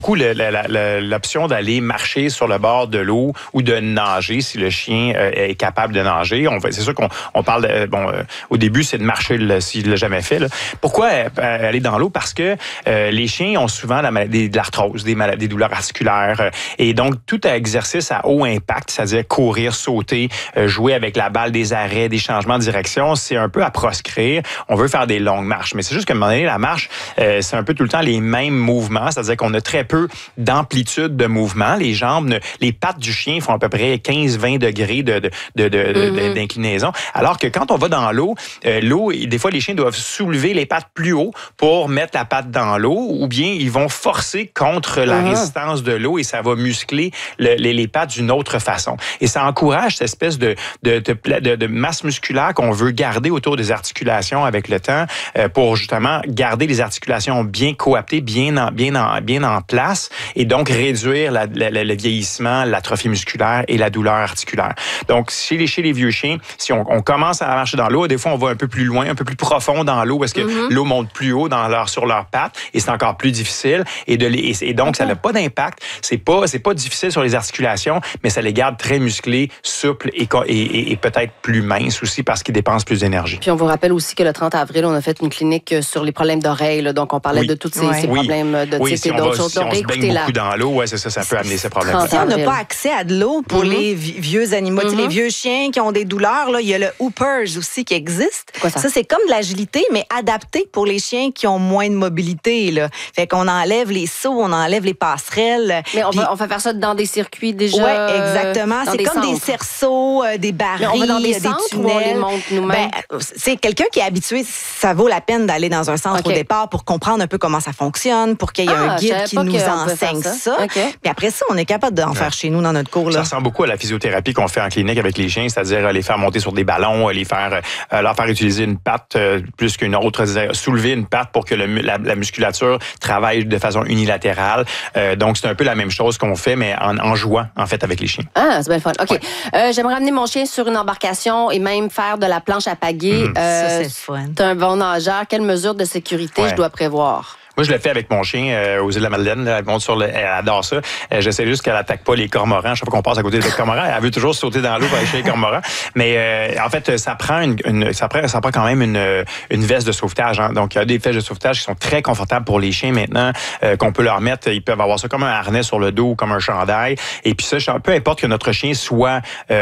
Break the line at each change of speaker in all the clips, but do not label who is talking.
beaucoup l'option d'aller marcher sur le bord de l'eau ou de nager si le chien est capable de nager. C'est sûr qu'on parle au début, c'est de marcher s'il l'a jamais fait. Là. Pourquoi aller dans l'eau? Parce que les chiens ont souvent de l'arthrose, des douleurs articulaires. Et donc, tout exercice à haut impact, c'est-à-dire courir, sauter, jouer avec la balle, des arrêts, des changements de direction, c'est un peu à proscrire. On veut faire des longues marches. Mais c'est juste qu'à un moment donné, la marche, c'est un peu tout le temps les mêmes mouvements. C'est-à-dire qu'on a très peu d'amplitude de mouvement. Les jambes, les pattes du chien font à peu près 15-20 degrés d'inclinaison. Alors que quand on va dans l'eau, des fois, les chiens doivent soulever les pattes plus haut pour mettre la patte dans l'eau, ou bien ils vont forcer contre la résistance de l'eau et ça va muscler les pattes d'une autre façon. Et ça encourage cette espèce de masse musculaire qu'on veut garder autour des articulations avec le temps pour justement garder les articulations bien coaptées, bien en place et donc réduire le vieillissement, l'atrophie musculaire et la douleur articulaire. Donc, chez les vieux chiens, si on commence à marcher dans l'eau, des fois, on va un peu plus loin, un peu plus profond dans l'eau parce que l'eau monte plus haut sur leurs pattes et c'est encore plus difficile. Et donc, ça n'a pas d'impact. C'est pas difficile sur les articulations, mais ça les garde très musclés, souples et peut-être plus minces aussi parce qu'ils dépensent plus d'énergie.
Puis on vous rappelle aussi que le 30 avril, on a fait une clinique sur les problèmes d'oreilles. Là, donc, on parlait de tous ces problèmes de tics et d'autres choses.
Si on se baigne beaucoup dans l'eau, ça peut amener ces problèmes-là.
Si on n'a pas accès à de l'eau pour les vieux animaux, les vieux chiens qui ont des douleurs, là, il y a le Hoopers aussi qui existe.
Quoi, ça?
C'est comme de l'agilité, mais adapté pour les chiens qui ont moins de mobilité. Là. Fait qu'on enlève les sauts, on enlève les passerelles.
Mais on va faire ça dans des circuits déjà.
Oui, exactement. C'est comme des cerceaux, des barils,
on va dans des centres
tunnels.
où on les monte nous-mêmes?
C'est quelqu'un qui est habitué, ça vaut la peine d'aller dans un centre au départ pour comprendre un peu comment ça fonctionne, pour qu'il y ait un guide qui nous enseigne ça. Puis après ça, on est capable d'en faire chez nous dans notre cours. Là.
Ça ressemble beaucoup à la physiothérapie qu'on fait en clinique avec les chiens, c'est-à-dire les faire monter sur des ballons, leur faire utiliser une patte plus qu'une autre, soulever une patte pour que la musculature travaille de façon unilatérale. Donc, c'est un peu la même chose qu'on fait, mais en jouant, en fait, avec les chiens.
Ah, c'est bien le fun. OK. J'aimerais amener mon chien sur une embarcation et même faire de la planche à pagaie.
Ça, c'est le fun.
T'es un bon nageur. Quelles mesures de sécurité je dois prévoir?
Moi, je le fais avec mon chien aux îles de la Madeleine. Elle monte elle adore ça. J'essaie juste qu'elle attaque pas les cormorans. Chaque fois qu'on passe à côté des cormorans, elle veut toujours sauter dans l'eau pour aller chez les cormorans. Mais en fait, ça prend quand même une veste de sauvetage. Hein. Donc, il y a des vestes de sauvetage qui sont très confortables pour les chiens maintenant, qu'on peut leur mettre. Ils peuvent avoir ça comme un harnais sur le dos ou comme un chandail. Et puis ça, peu importe que notre chien soit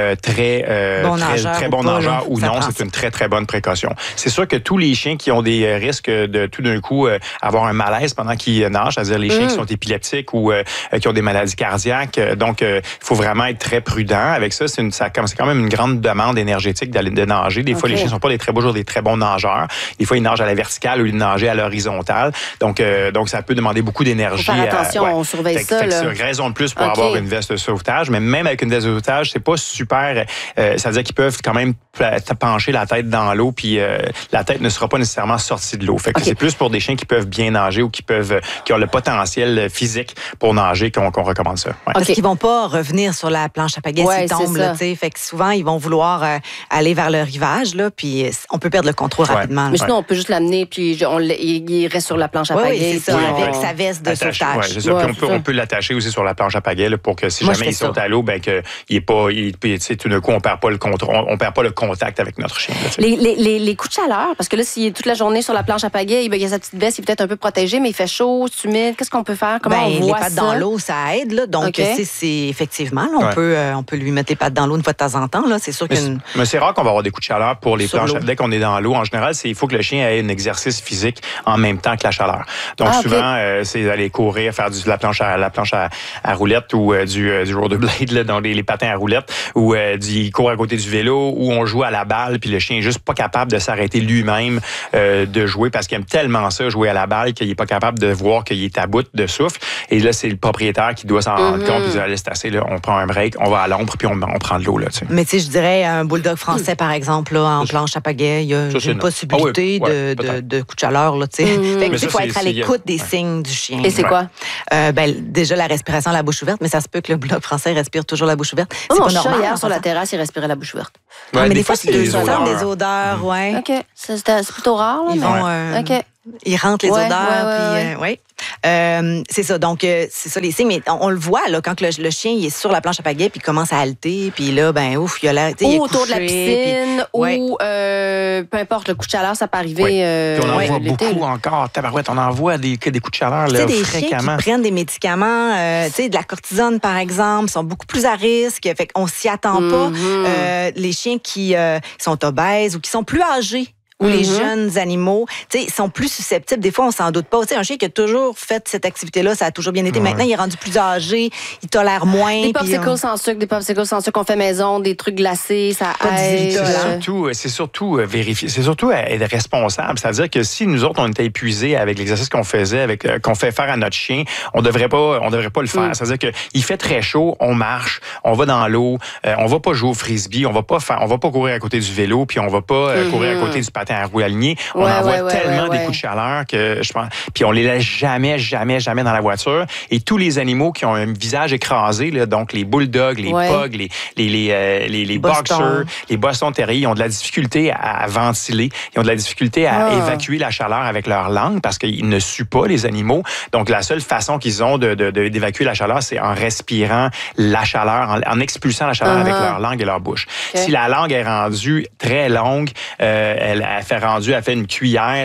très bon nageur ou non, c'est une très, très bonne précaution. C'est sûr que tous les chiens qui ont des risques de tout d'un coup avoir un malaise pendant qu'ils nagent, c'est-à-dire les chiens qui sont épileptiques ou qui ont des maladies cardiaques. Donc, il faut vraiment être très prudent avec ça. C'est quand même une grande demande énergétique de nager. Des fois, les chiens ne sont pas des très bons nageurs. Des fois, ils nagent à la verticale ou ils nagent à l'horizontale. Donc, ça peut demander beaucoup d'énergie.
Faut faire attention, on surveille ça.
C'est raison de plus pour avoir une veste de sauvetage. Mais même avec une veste de sauvetage, c'est pas super. C'est-à-dire qu'ils peuvent quand même pencher la tête dans l'eau, puis la tête ne sera pas nécessairement sortie de l'eau. Fait que c'est plus pour des chiens qui peuvent bien nager ou qui ont le potentiel physique pour nager qu'on recommande ça.
Parce qu'ils vont pas revenir sur la planche à pagaie s'ils tombent. Là, fait que souvent, ils vont vouloir aller vers le rivage, là, puis on peut perdre le contrôle rapidement.
Mais sinon, on peut juste l'amener, puis il reste sur la planche à pagaie.
Oui, c'est ça, avec sa veste de sauvetage.
C'est ça. Puis on peut l'attacher aussi sur la planche à pagaie là, pour que si jamais il saute à l'eau, ben qu'il est pas, tout d'un coup, on perd pas le contrôle, on perd pas le contact avec notre chien. Là,
les coups de chaleur, parce que là, s'il est toute la journée sur la planche à pagaie, il y a sa petite veste, il est peut-être un peu protégé, mais il fait chaud, c'est humide. Qu'est-ce qu'on peut faire? Comment on voit
les pattes
ça?
dans l'eau, ça aide. Là. Donc, c'est effectivement, là, on peut lui mettre les pattes dans l'eau une fois de temps en temps. Là. C'est sûr
mais c'est rare qu'on va avoir des coups de chaleur pour les planches. Dès qu'on est dans l'eau, en général, il faut que le chien ait un exercice physique en même temps que la chaleur. Donc, souvent, c'est d'aller courir, faire de la planche à roulette ou du rollerblade, là, dans les patins à roulette, ou il court à côté du vélo, ou on joue à la balle, puis le chien est juste pas capable de s'arrêter lui-même de jouer parce qu'il aime tellement ça, jouer à la balle, qu'il est pas capable de voir qu'il est à bout de souffle. Et là, c'est le propriétaire qui doit s'en rendre compte. Il dit, allez, c'est assez, là, on prend un break, on va à l'ombre, puis on prend de l'eau. Là, tu sais.
Mais tu sais, je dirais un bulldog français, par exemple, là, en planche à pagaie, il y a une possibilité de coup de chaleur. Là, tu sais. Fait que il faut être à l'écoute des signes du chien.
Et c'est quoi?
Déjà, la respiration à la bouche ouverte, mais ça se peut que le bulldog français respire toujours la bouche ouverte.
C'est pas normal. Hier, sur la terrasse, il respirait la bouche ouverte.
Mais des fois, c'est des odeurs.
OK. C'est plutôt rare. Là,
Ils vont Ils rentrent les odeurs. C'est ça. Donc, c'est ça les signes. Mais on le voit, là, quand le chien il est sur la planche à pagaie puis il commence à halter, puis là, il a l'air...
Ou autour de la piscine, ou peu importe, le coup de chaleur, ça peut arriver.
Puis on en voit beaucoup encore. Tabarouette, on en voit des coups de chaleur là,
des
fréquemment.
Chiens qui prennent des médicaments, de la cortisone, par exemple, sont beaucoup plus à risque. Fait qu'on s'y attend pas. Les chiens qui sont obèses ou qui sont plus âgés, ou les jeunes animaux, ils sont plus susceptibles. Des fois, on s'en doute pas. Un chien qui a toujours fait cette activité-là, ça a toujours bien été. Maintenant, il est rendu plus âgé, il tolère moins.
Des popsicles sans sucre qu'on fait maison, des trucs glacés, ça aide.
C'est surtout vérifier. C'est surtout être responsable. C'est-à-dire que si nous autres, on était épuisés avec l'exercice qu'on faisait, qu'on fait faire à notre chien, on devrait pas le faire. C'est-à-dire qu'il fait très chaud, on marche, on va dans l'eau, on va pas jouer au frisbee, on va pas courir à côté du vélo, puis on va pas courir à côté du patin à roues alignées. On envoie tellement des coups de chaleur que je pense. Puis on les laisse jamais dans la voiture. Et tous les animaux qui ont un visage écrasé, là, donc les bulldogs, les pugs, les boxers, les Boston Terriers, ils ont de la difficulté à ventiler. Ils ont de la difficulté à évacuer la chaleur avec leur langue parce qu'ils ne suent pas, les animaux. Donc la seule façon qu'ils ont d'évacuer la chaleur, c'est en respirant la chaleur, en expulsant la chaleur avec leur langue et leur bouche. Si la langue est rendue très longue, elle fait une cuillère,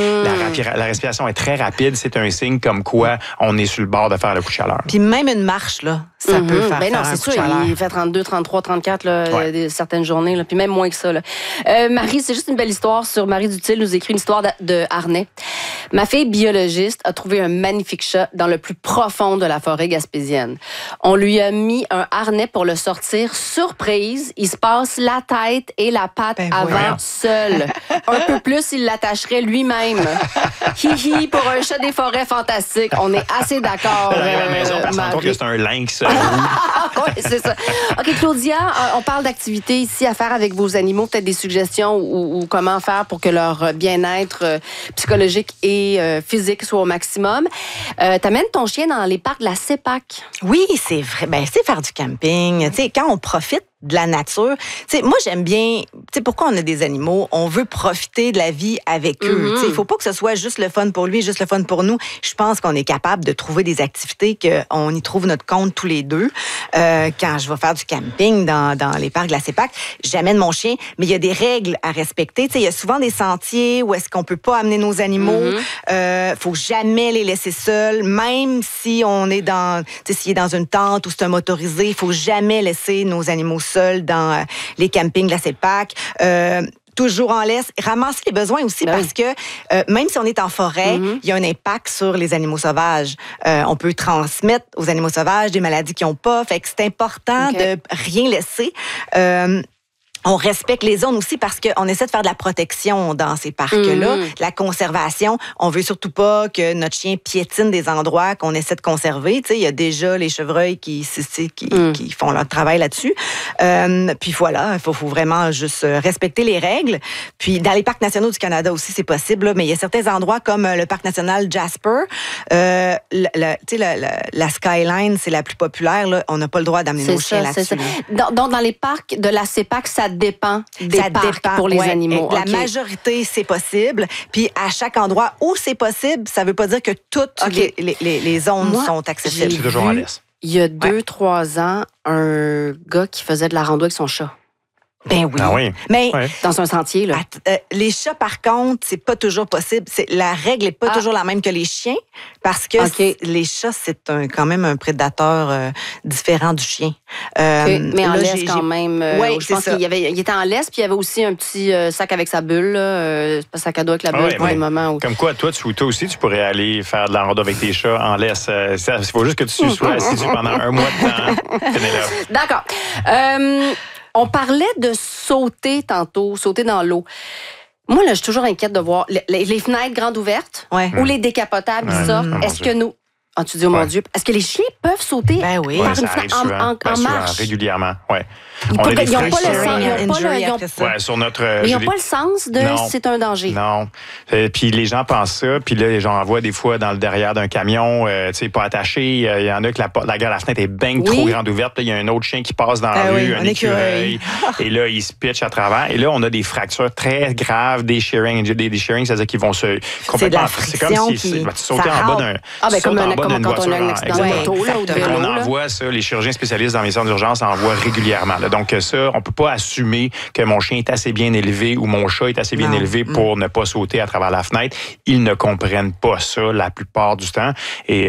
la respiration est très rapide, c'est un signe comme quoi on est sur le bord de faire le coup de chaleur.
Puis même une marche, là, ça peut faire
non, c'est sûr, il fait 32, 33, 34 certaines journées, là, puis même moins que ça. Là. Marie, c'est juste une belle histoire sur Marie Dutil, nous écrit une histoire de harnais. Ma fille biologiste a trouvé un magnifique chat dans le plus profond de la forêt gaspésienne. On lui a mis un harnais pour le sortir surprise. Il se passe la tête et la patte avant seul. Un peu plus, il l'attacherait lui-même. Hihi, pour un chat des forêts fantastique. On est assez d'accord.
À la maison, on s'en compte que c'est un lynx.
Oui, c'est ça. OK, Claudia, on parle d'activités ici à faire avec vos animaux. Peut-être des suggestions ou comment faire pour que leur bien-être psychologique et physique soit au maximum. T'amènes ton chien dans les parcs de la CEPAC.
Oui, c'est vrai. C'est faire du camping. Quand on profite de la nature. Moi, j'aime bien... Pourquoi on a des animaux? On veut profiter de la vie avec eux. Il ne faut pas que ce soit juste le fun pour lui, juste le fun pour nous. Je pense qu'on est capable de trouver des activités qu'on y trouve notre compte tous les deux. Quand je vais faire du camping dans les parcs de la CEPAC, j'amène mon chien, mais il y a des règles à respecter. Il y a souvent des sentiers où est-ce qu'on peut pas amener nos animaux. Faut jamais les laisser seuls, même si on est s'il est dans une tente ou c'est un motorisé, il faut jamais laisser nos animaux seuls dans les campings de la CEPAC. Toujours en laisse. Ramasser les besoins aussi parce que même si on est en forêt, il y a un impact sur les animaux sauvages. On peut transmettre aux animaux sauvages des maladies qu'ils n'ont pas. Fait que c'est important de rien laisser. On respecte les zones aussi parce qu'on essaie de faire de la protection dans ces parcs-là. La conservation, on veut surtout pas que notre chien piétine des endroits qu'on essaie de conserver. Il y a déjà les chevreuils qui font leur travail là-dessus. Puis voilà, il faut vraiment juste respecter les règles. Puis dans les parcs nationaux du Canada aussi, c'est possible, là, mais il y a certains endroits comme le parc national Jasper. La Skyline, c'est la plus populaire. Là. On n'a pas le droit d'amener nos chiens là-dessus.
Donc, dans les parcs de la CEPAC, ça dépend des parcs pour les animaux.
La majorité, c'est possible. Puis à chaque endroit où c'est possible, ça ne veut pas dire que toutes les zones sont accessibles.
C'est toujours en laisse.
Il y a 2-3 ans, un gars qui faisait de la rando avec son chat.
Ben oui.
Ah oui.
Mais
dans un sentier, là.
Les chats, par contre, c'est pas toujours possible. La règle est pas toujours la même que les chiens parce que les chats, c'est quand même un prédateur différent du chien.
Mais en laisse quand même. Je pense qu'il était en laisse, puis il y avait aussi un petit sac avec sa bulle, là, sac à dos avec la bulle pour les moments où...
Comme quoi, toi aussi, tu pourrais aller faire de la rando avec tes chats en laisse. Il faut juste que tu sois assidu pendant un mois de temps.
D'accord. On parlait de sauter tantôt, sauter dans l'eau. Moi, là, je suis toujours inquiète de voir les fenêtres grandes ouvertes ou les décapotables qui sortent. Est-ce que nous... Ah, tu dis, oh mon Dieu. Est-ce que les chiens peuvent sauter
Ben oui.
par une
ça arrive
fenêtre
souvent.
en marche?
Régulièrement, oui.
Ils n'ont pas le sens.
Ouais, sur notre,
Mais ils n'ont pas le sens de
non,
si c'est un danger.
Non. Puis les gens pensent ça, puis là, les gens en voient des fois dans le derrière d'un camion, tu sais, pas attaché. Il y en a que la fenêtre est bien trop grande ouverte. Il y a un autre chien qui passe dans la rue, un écureuil. Et là, il se pitch à travers. Et là, on a des fractures très graves, des shearings. Des shearings, c'est-à-dire qu'ils vont se complètement.
C'est
comme si tu sautais en bas d'un.
Comme quand on a un accident de moto ou de vélo.
On envoie ça, les chirurgiens spécialistes dans les centres d'urgence envoient régulièrement. Donc ça, on peut pas assumer que mon chien est assez bien élevé ou mon chat est assez bien élevé pour ne pas sauter à travers la fenêtre. Ils ne comprennent pas ça la plupart du temps. Et